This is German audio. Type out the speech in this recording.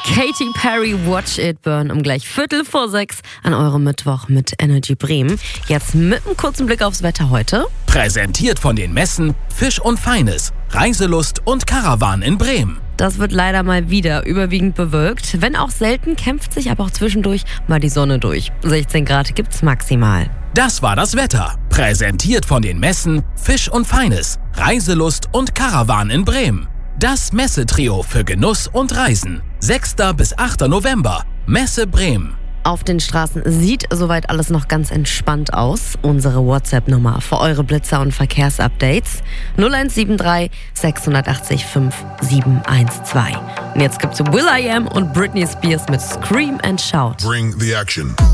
Katy Perry, Watch It Burn um gleich 5:45 an eurem Mittwoch mit Energy Bremen. Jetzt mit einem kurzen Blick aufs Wetter heute. Präsentiert von den Messen Fisch und Feines, Reiselust und Caravan in Bremen. Das wird leider mal wieder überwiegend bewölkt. Wenn auch selten, kämpft sich aber auch zwischendurch mal die Sonne durch. 16 Grad gibt's maximal. Das war das Wetter. Präsentiert von den Messen Fisch und Feines, Reiselust und Caravan in Bremen. Das Messetrio für Genuss und Reisen. 6. bis 8. November. Messe Bremen. Auf den Straßen sieht soweit alles noch ganz entspannt aus. Unsere WhatsApp-Nummer für eure Blitzer- und Verkehrsupdates 0173 680 5712. Und jetzt gibt's Will.i.am und Britney Spears mit Scream and Shout. Bring the action.